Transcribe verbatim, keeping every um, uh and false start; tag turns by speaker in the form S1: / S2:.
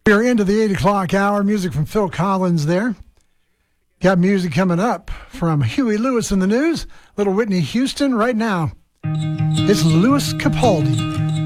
S1: We're into the eight o'clock hour. Music from Phil Collins there. Got music coming up from Huey Lewis in the news. Little Whitney Houston right now. It's Louis Capaldi.